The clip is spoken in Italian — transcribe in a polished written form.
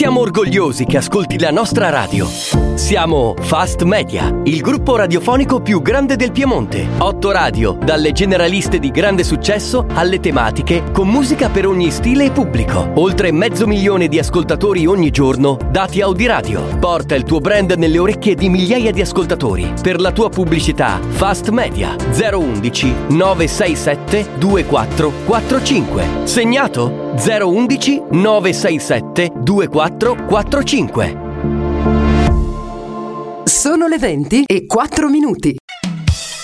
Siamo orgogliosi che ascolti la nostra radio. Siamo Fast Media, il gruppo radiofonico più grande del Piemonte. 8 radio, dalle generaliste di grande successo alle tematiche, con musica per ogni stile e pubblico. Oltre 500.000 di ascoltatori ogni giorno, dati Audiradio. Porta il tuo brand nelle orecchie di migliaia di ascoltatori. Per la tua pubblicità, Fast Media 011 967 2445. Segnato? 011 967 2445. Sono le 20:04.